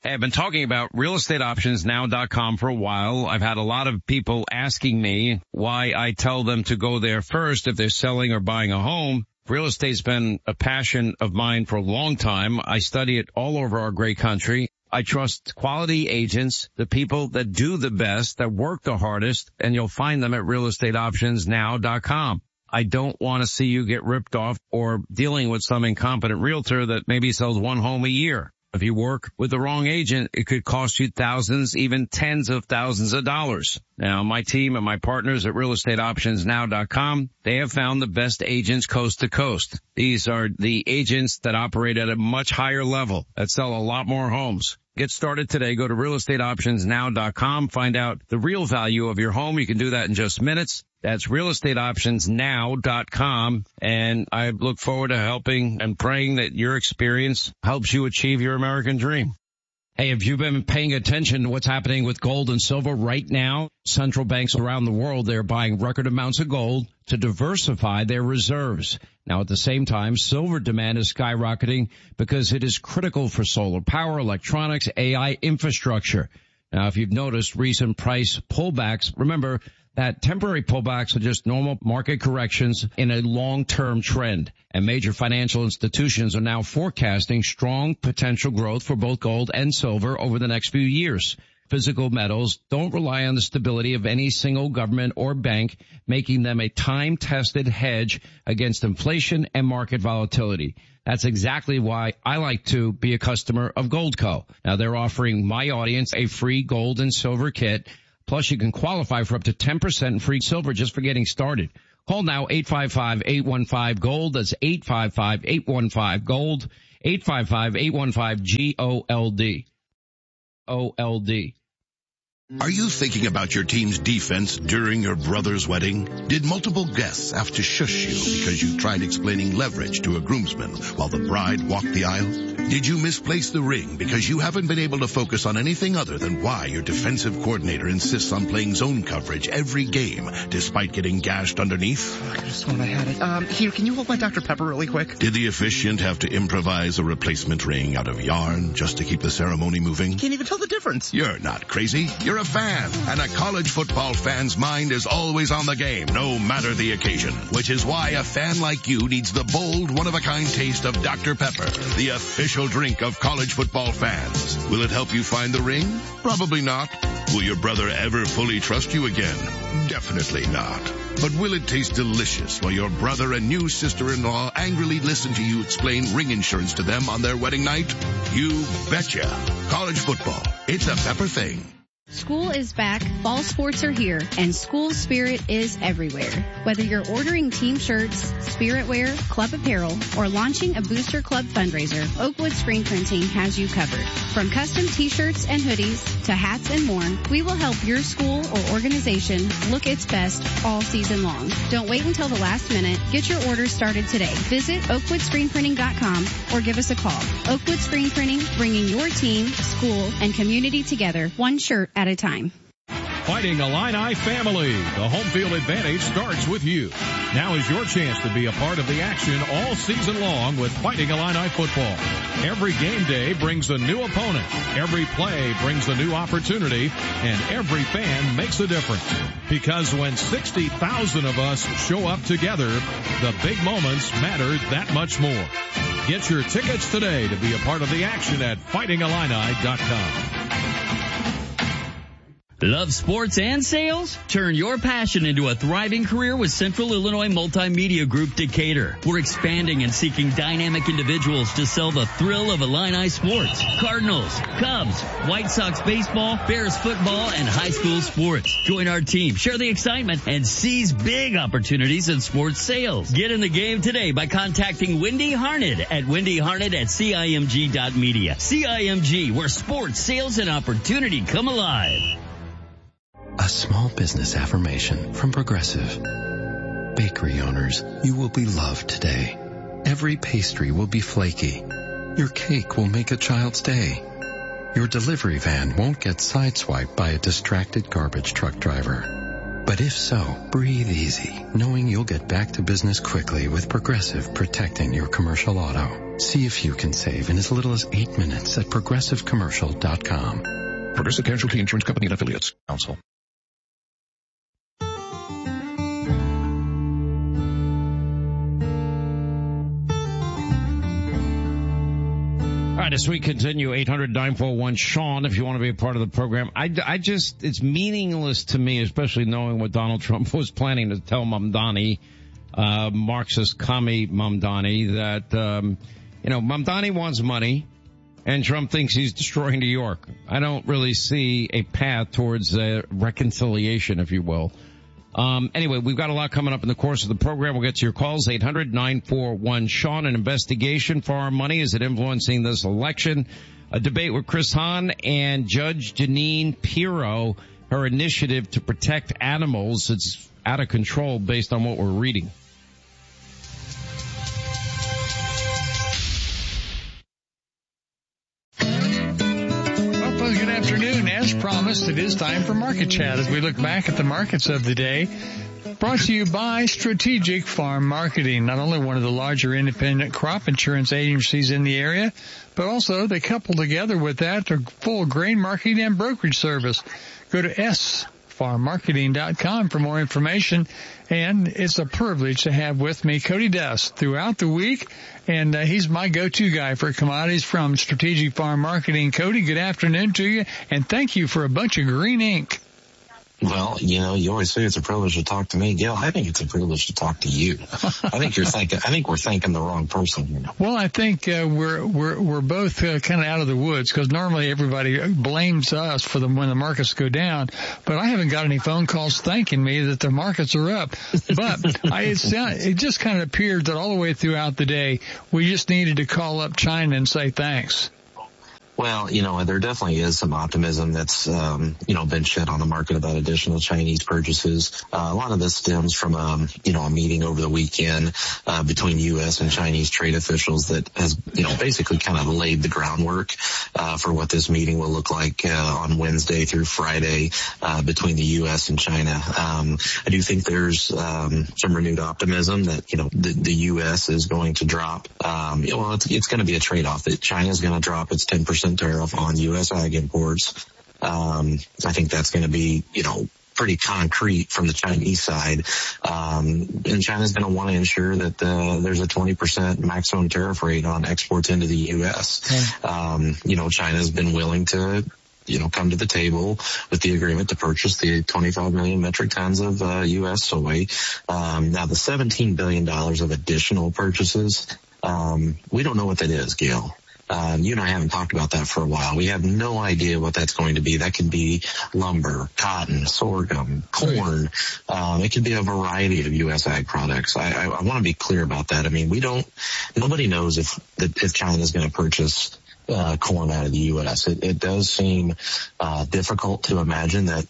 Hey, I've been talking about realestateoptionsnow.com for a while. I've had a lot of people asking me why I tell them to go there first if they're selling or buying a home. Real estate's been a passion of mine for a long time. I study it all over our great country. I trust quality agents, the people that do the best, that work the hardest, and you'll find them at realestateoptionsnow.com. I don't want to see you get ripped off or dealing with some incompetent realtor that maybe sells one home a year. If you work with the wrong agent, it could cost you thousands, even tens of thousands of dollars. Now, my team and my partners at realestateoptionsnow.com, they have found the best agents coast to coast. These are the agents that operate at a much higher level, that sell a lot more homes. Get started today. Go to realestateoptionsnow.com. Find out the real value of your home. You can do that in just minutes. That's realestateoptionsnow.com. And I look forward to helping and praying that your experience helps you achieve your American dream. Hey, have you been paying attention to what's happening with gold and silver right now? Central banks around the world, they're buying record amounts of gold to diversify their reserves. Now, at the same time, silver demand is skyrocketing because it is critical for solar power, electronics, AI infrastructure. Now, if you've noticed recent price pullbacks, remember that temporary pullbacks are just normal market corrections in a long-term trend. And major financial institutions are now forecasting strong potential growth for both gold and silver over the next few years. Physical metals don't rely on the stability of any single government or bank, making them a time-tested hedge against inflation and market volatility. That's exactly why I like to be a customer of Goldco. Now, they're offering my audience a free gold and silver kit. Plus, you can qualify for up to 10% free silver just for getting started. Call now 855-815-GOLD. That's 855-815-GOLD. 855-815-GOLD. OLD. Are you thinking about your team's defense during your brother's wedding? Did multiple guests have to shush you because you tried explaining leverage to a groomsman while the bride walked the aisle? Did you misplace the ring because you haven't been able to focus on anything other than why your defensive coordinator insists on playing zone coverage every game despite getting gashed underneath? I just thought I had it. Here, can you hold my Dr. Pepper really quick? Did the officiant have to improvise a replacement ring out of yarn just to keep the ceremony moving? Can't even tell the difference. You're not crazy. You're a fan, and a college football fan's mind is always on the game, no matter the occasion. Which is why a fan like you needs the bold, one-of-a-kind taste of Dr. Pepper, the official drink of college football fans. Will it help you find the ring? Probably not. Will your brother ever fully trust you again? Definitely not. But will it taste delicious while your brother and new sister-in-law angrily listen to you explain ring insurance to them on their wedding night? You betcha. College football. It's a Pepper thing. School is back, fall sports are here, and school spirit is everywhere. Whether you're ordering team shirts, spirit wear, club apparel, or launching a Booster Club fundraiser, Oakwood Screen Printing has you covered. From custom t-shirts and hoodies to hats and more, we will help your school or organization look its best all season long. Don't wait until the last minute. Get your orders started today. Visit oakwoodscreenprinting.com or give us a call. Oakwood Screen Printing, bringing your team, school, and community together, one shirt at a time. Fighting Illini family. The home field advantage starts with you. Now is your chance to be a part of the action all season long with Fighting Illini football. Every game day brings a new opponent. Every play brings a new opportunity. And every fan makes a difference. Because when 60,000 of us show up together, the big moments matter that much more. Get your tickets today to be a part of the action at fightingillini.com. Love sports and sales? Turn your passion into a thriving career with Central Illinois Multimedia Group Decatur. We're expanding and seeking dynamic individuals to sell the thrill of Illini sports. Cardinals, Cubs, White Sox baseball, Bears football, and high school sports. Join our team, share the excitement, and seize big opportunities in sports sales. Get in the game today by contacting Wendy Harned at wendyharned@cimg.media. CIMG, where sports, sales, and opportunity come alive. A small business affirmation from Progressive. Bakery owners, you will be loved today. Every pastry will be flaky. Your cake will make a child's day. Your delivery van won't get sideswiped by a distracted garbage truck driver. But if so, breathe easy, knowing you'll get back to business quickly with Progressive protecting your commercial auto. See if you can save in as little as 8 minutes at progressivecommercial.com. Progressive Casualty Insurance Company and Affiliates. Counsel. All right, as we continue, 800-941-SEAN, if you want to be a part of the program. It's meaningless to me, especially knowing what Donald Trump was planning to tell Mamdani, Marxist commie Mamdani, that, Mamdani wants money, and Trump thinks he's destroying New York. I don't really see a path towards reconciliation, if you will. Anyway, we've got a lot coming up in the course of the program. We'll get to your calls. 800-941-SEAN. An investigation for our money. Is it influencing this election? A debate with Chris Hahn and Judge Jeanine Pirro. Her initiative to protect animals. It's out of control based on what we're reading. Good afternoon. As promised, it is time for Market Chat as we look back at the markets of the day. Brought to you by Strategic Farm Marketing, not only one of the larger independent crop insurance agencies in the area, but also they couple together with that their full grain marketing and brokerage service. Go to farmmarketing.com for more information. And it's a privilege to have with me Cody Dust throughout the week. And he's my go-to guy for commodities from Strategic Farm Marketing. Cody, good afternoon to you. And thank you for a bunch of green ink. Well, you always say it's a privilege to talk to me, Gil. I think it's a privilege to talk to you. I think we're thanking the wrong person. Well, I think we're both kind of out of the woods because normally everybody blames us for when the markets go down, but I haven't got any phone calls thanking me that the markets are up. But it just kind of appeared that all the way throughout the day we just needed to call up China and say thanks. Well, there definitely is some optimism that's, been shed on the market about additional Chinese purchases. A lot of this stems from, a meeting over the weekend, between U.S. and Chinese trade officials that has, basically kind of laid the groundwork, for what this meeting will look like, on Wednesday through Friday, between the U.S. and China. I do think there's, some renewed optimism that, the U.S. is going to drop, it's going to be a trade-off that China's going to drop its 10% tariff on U.S. ag imports. I think that's going to be, pretty concrete from the Chinese side. And China's going to want to ensure that there's a 20% maximum tariff rate on exports into the U.S. China's been willing to come to the table with the agreement to purchase the 25 million metric tons of U.S. soy. Now the $17 billion of additional purchases, we don't know what that is, Gil. You and I haven't talked about that for a while. We have no idea what that's going to be. That could be lumber, cotton, sorghum, corn. It could be a variety of U.S. ag products. I want to be clear about that. I mean, nobody knows if China is going to purchase corn out of the U.S. It does seem difficult to imagine that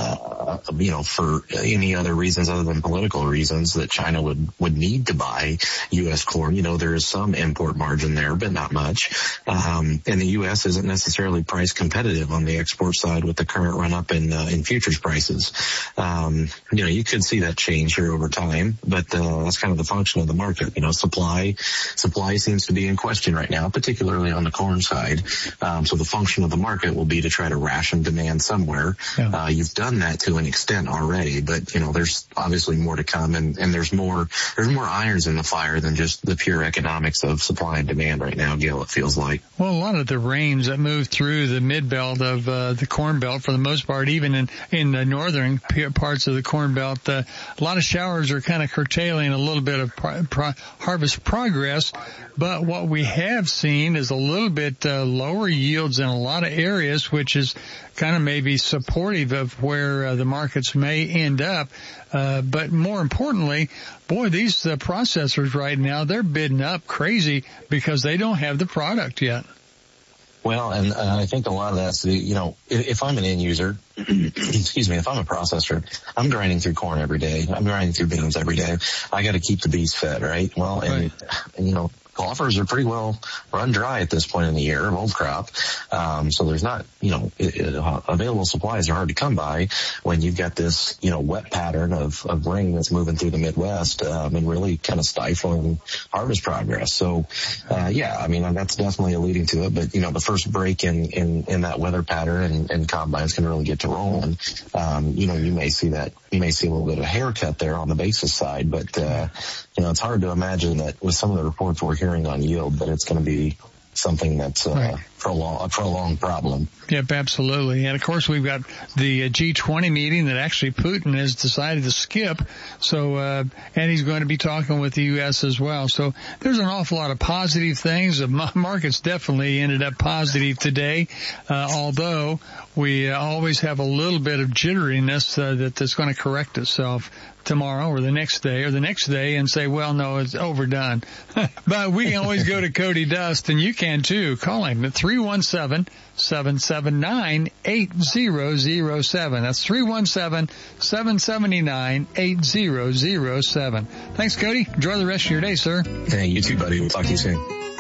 for any other reasons other than political reasons that China would need to buy U.S. corn. There is some import margin there, but not much. And the U.S. isn't necessarily price competitive on the export side with the current run up in futures prices. You could see that change here over time, but that's kind of the function of the market. Supply seems to be in question right now, particularly on the corn side. So the function of the market will be to try to ration demand somewhere. Yeah. You've done that to an extent already, but there's obviously more to come, and there's more irons in the fire than just the pure economics of supply and demand right now, Gil, it feels like. Well, a lot of the rains that move through the mid-belt of the Corn Belt, for the most part, even in the northern parts of the Corn Belt, a lot of showers are kind of curtailing a little bit of harvest progress. But what we have seen is a little bit lower yields in a lot of areas, which is kind of maybe supportive of where the markets may end up. But more importantly, boy, these processors right now, they're bidding up crazy because they don't have the product yet. Well, and I think a lot of that's if I'm an end user, excuse me, if I'm a processor, I'm grinding through corn every day. I'm grinding through beans every day. I got to keep the bees fed, right? Well, and coffers are pretty well run dry at this point in the year, old crop. So there's not, available supplies are hard to come by when you've got this, wet pattern of rain that's moving through the Midwest, and really kind of stifling harvest progress. So, that's definitely alluding to it. But, the first break in that weather pattern and combines can really get to rolling. You may see a little bit of a haircut there on the basis side, but, it's hard to imagine that with some of the reports we're hearing on yield that it's going to be something that's a prolonged problem. Yep, absolutely. And of course, we've got the G20 meeting that actually Putin has decided to skip. So, and he's going to be talking with the U.S. as well. So there's an awful lot of positive things. The market's definitely ended up positive today, although we always have a little bit of jitteriness that's going to correct itself tomorrow or the next day and say, well, no, it's overdone. But we can always go to Cody Dust, and you can too. Call him at 317-779-8007. That's 317-779-8007. Thanks, Cody. Enjoy the rest of your day, sir. Hey, you too, buddy. We'll talk to you soon.